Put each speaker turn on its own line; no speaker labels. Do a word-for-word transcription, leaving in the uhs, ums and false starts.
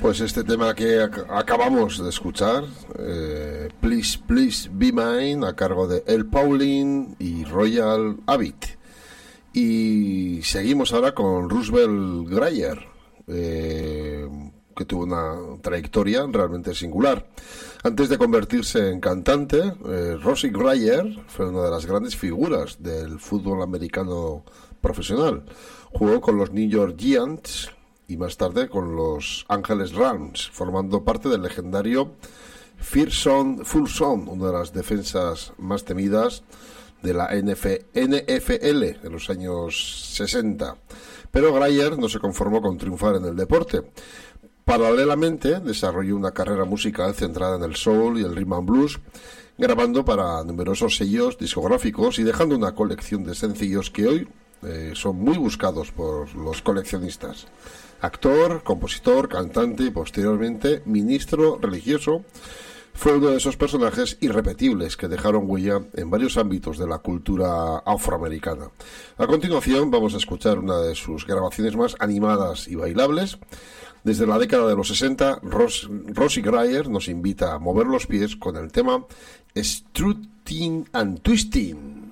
Pues este tema que ac- acabamos de escuchar, eh, Please Please Be Mine, a cargo de El Pauline y Royal Abbott. Y seguimos ahora con Roosevelt Grayer, eh, que tuvo una trayectoria realmente singular. Antes de convertirse en cantante, eh, Rosie Grayer fue una de las grandes figuras del fútbol americano profesional. Jugó con los New York Giants y más tarde con los Angeles Rams, formando parte del legendario Fearsome Full Zone, una de las defensas más temidas de la N F L de los años sesenta. Pero Grayer no se conformó con triunfar en el deporte. Paralelamente desarrolló una carrera musical centrada en el soul y el rhythm and blues, grabando para numerosos sellos discográficos y dejando una colección de sencillos que hoy eh, son muy buscados por los coleccionistas. Actor, compositor, cantante y posteriormente ministro religioso, fue uno de esos personajes irrepetibles que dejaron huella en varios ámbitos de la cultura afroamericana. A continuación vamos a escuchar una de sus grabaciones más animadas y bailables. Desde la década de los sesenta, Ros- Rosie Grayer nos invita a mover los pies con el tema Strutting and Twisting.